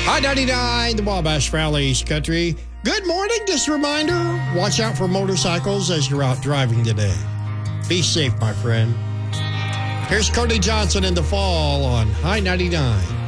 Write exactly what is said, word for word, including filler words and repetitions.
I ninety-nine, the Wabash Valley East Country. Good morning. Just a reminder, watch out for motorcycles as you're out driving today. Be safe, my friend. Here's Cody Johnson in the fall on High ninety-nine.